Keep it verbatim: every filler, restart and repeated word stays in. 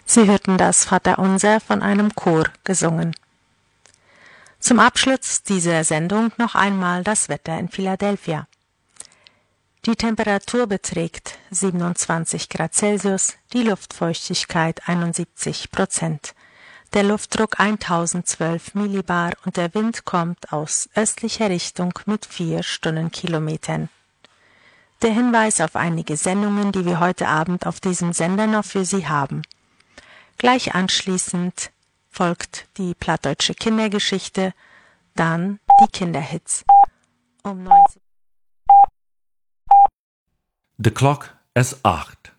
Sie hörten das Vaterunser von einem Chor gesungen. Zum Abschluss dieser Sendung noch einmal das Wetter in Philadelphia. Die Temperatur beträgt siebenundzwanzig Grad Celsius, die Luftfeuchtigkeit einundsiebzig Prozent, der Luftdruck tausendzwölf Millibar und der Wind kommt aus östlicher Richtung mit vier Stundenkilometern. Der Hinweis auf einige Sendungen, die wir heute Abend auf diesem Sender noch für Sie haben. Gleich anschließend folgt die plattdeutsche Kindergeschichte, dann die Kinderhits. Um neunzehn De klok is acht.